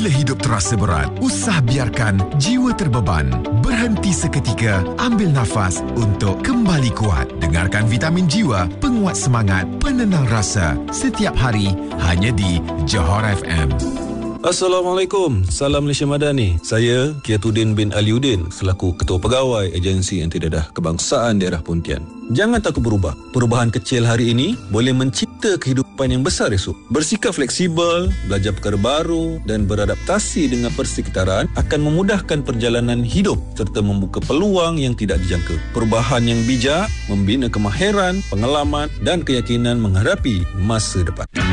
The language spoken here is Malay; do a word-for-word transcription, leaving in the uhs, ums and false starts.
Bila hidup terasa berat, usah biarkan jiwa terbeban. Berhenti seketika, ambil nafas untuk kembali kuat. Dengarkan Vitamin Jiwa, penguat semangat, penenang rasa. Setiap hari, hanya di Johor F M. Assalamualaikum, salam Malaysia Madani. Saya Kiatuddin bin Aliuddin selaku Ketua Pegawai Agensi Antidadah Kebangsaan Daerah Pontian. Jangan takut berubah. Perubahan kecil hari ini boleh mencipta kehidupan yang besar esok. Bersikap fleksibel, belajar perkara baru dan beradaptasi dengan persekitaran akan memudahkan perjalanan hidup serta membuka peluang yang tidak dijangka. Perubahan yang bijak membina kemahiran, pengalaman dan keyakinan menghadapi masa depan.